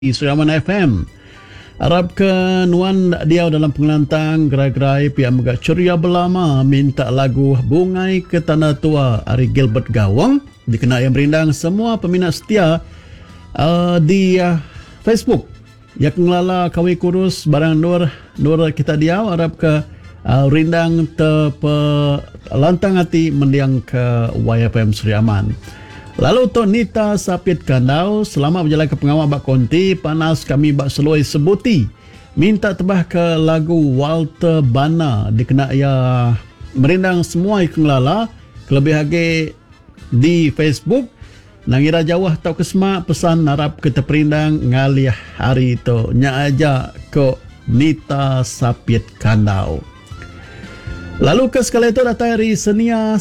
Seraman FM. Harap ke nuan dia dalam pengelantang gerai-gerai pihak megak ceria belama minta lagu Bungai ke Tanah Tua Ari Gilbert Gawang dikenal yang berindang semua peminat setia di Facebook. Ya kengelala kawi kurus barang nur kita dia harap ke rindang te lantang hati mendiang ke YFM Seriaman. Lalu Tok Nita Sapit Kandau, selamat berjalan ke pengawal Bak Konti, panas kami Bak Seloi Sebuti. Minta tebah ke lagu Walter Bana, dikena ya merindang semua ikung lala, kelebih lagi di Facebook. Nangira jauh tau kesema pesan harap kita perindang ngalih hari itu. Nya aja ke Nita Sapit Kandau. Lalu ke sekali itu datang dari Senia.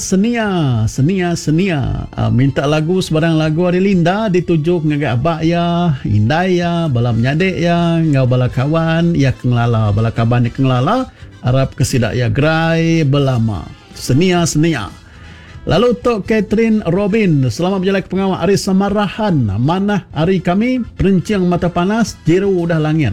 Minta lagu sebarang lagu hari Linda dituju ngagak abak ya, indai ya, balam nyadek ya, ngau bala kawan ya kengelala, bala kaban ya kengelala, harap kesidak ya gerai belama. Senia. Lalu Tok Catherine Robin, selamat berjalan ke pengawal hari Samarahan. Mana hari kami perenciang mata panas, jiru udah langit.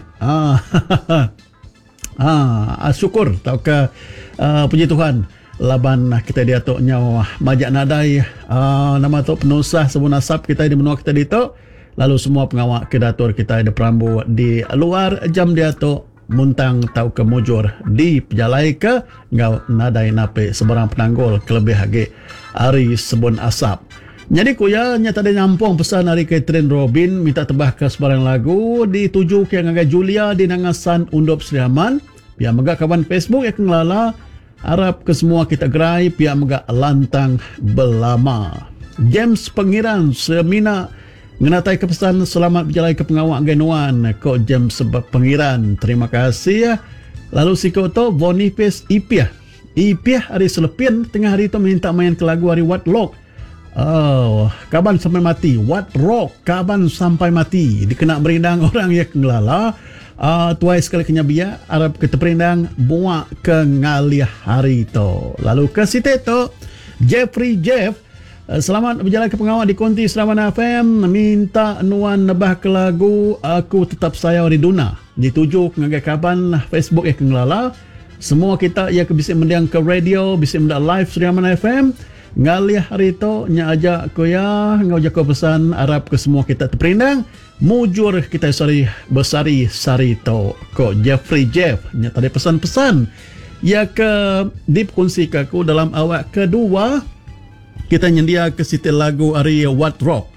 Syukur tau ke puji Tuhan laban kita dia tok nyawa majak nadai nama tok penusah sebun nasab kita di menua kita dito, lalu semua pengawal kedatur kita di perambu di luar jam dia tok muntang tau ke mujur di pejalai ke ngau nadai nape sebarang penanggul kelebih hagi hari sebun asap. Jadi kuya nyata ada nyampung pesan dari Catherine Robin minta tebah ke sebarang lagu dituju ke ngagai Julia di Nangasan Undop Seriaman. Pihak megak kawan Facebook yang kengelala harap ke semua kita gerai pihak megak lantang belama. James Pengiran semina ngenatai ke pesan selamat berjalan ke pengawal genuan ko James Pengiran. Terima kasih. Lalu si koto Boniface Ipiah hari selepin tengah hari itu minta main ke lagu hari What Rock. Kaban sampai mati. What Rock kaban sampai mati. Dikena berindang orang yang kengelala. Tuai sekali kenyabia Arab kita perindang buat ke ngalih hari itu. Lalu ke situ itu Jeff selamat berjalan ke pengawal di Konti Seraman FM minta nuan nebah ke lagu Aku Tetap Sayang Riduna dituju ngagai kaban Facebook ya kengelala semua kita ya bisa mendiang ke radio bisa mendak live Seraman FM ngalih hari itu nya aja ko ya ngau jako pesan Arab ke semua kita terperindang mujur kita besari sarito ko Jeff nya tadi pesan-pesan ya ke deep kunci kaku dalam awak kedua kita nyendia ke situ lagu ari What Rock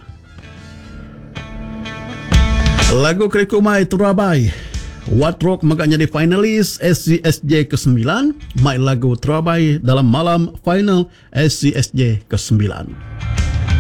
lagu Krikumai Turabai What Rock makanya di finalis SCSJ ke-9 mai lagu Turabai dalam malam final SCSJ ke-9.